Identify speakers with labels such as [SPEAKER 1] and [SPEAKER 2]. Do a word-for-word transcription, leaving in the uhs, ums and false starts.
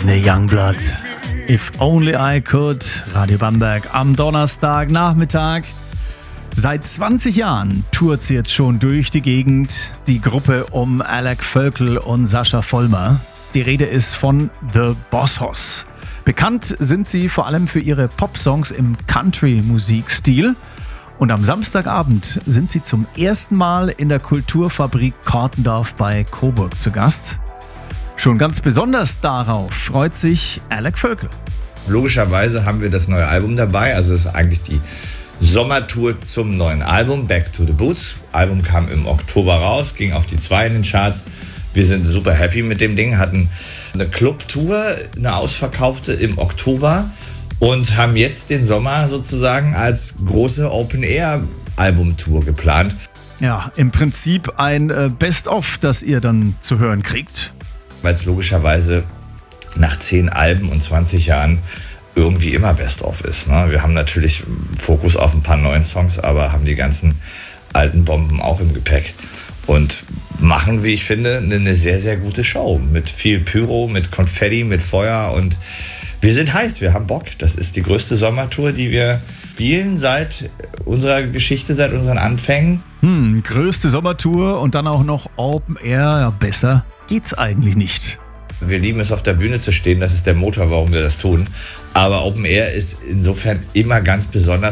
[SPEAKER 1] Daphne Youngblood. If Only I Could. Radio Bamberg am Donnerstagnachmittag. Seit zwanzig Jahren tourt sie jetzt schon durch die Gegend. Die Gruppe um Alec Völkel und Sascha Vollmer. Die Rede ist von The Boss Hoss. Bekannt sind sie vor allem für ihre Popsongs im Country-Musikstil. Und am Samstagabend sind sie zum ersten Mal in der Kulturfabrik Kortendorf bei Coburg zu Gast. Schon ganz besonders darauf freut sich Alec Völkel.
[SPEAKER 2] Logischerweise haben wir das neue Album dabei, also das ist eigentlich die Sommertour zum neuen Album, Back to the Boots. Album kam im Oktober raus, ging auf die zwei in den Charts. Wir sind super happy mit dem Ding, hatten eine Clubtour, eine ausverkaufte im Oktober und haben jetzt den Sommer sozusagen als große Open-Air-Album-Tour geplant.
[SPEAKER 1] Ja, im Prinzip ein äh, Best-of, das ihr dann zu hören kriegt.
[SPEAKER 2] Weil es logischerweise nach zehn Alben und zwanzig Jahren irgendwie immer Best-of ist. Ne? Wir haben natürlich Fokus auf ein paar neuen Songs, aber haben die ganzen alten Bomben auch im Gepäck. Und machen, wie ich finde, eine sehr, sehr gute Show. Mit viel Pyro, mit Konfetti, mit Feuer. Und wir sind heiß, wir haben Bock. Das ist die größte Sommertour, die wir spielen seit unserer Geschichte, seit unseren Anfängen.
[SPEAKER 1] Hm, größte Sommertour und dann auch noch Open Air. Ja, besser geht's eigentlich nicht.
[SPEAKER 2] Wir lieben es, auf der Bühne zu stehen. Das ist der Motor, warum wir das tun. Aber Open Air ist insofern immer ganz besonders.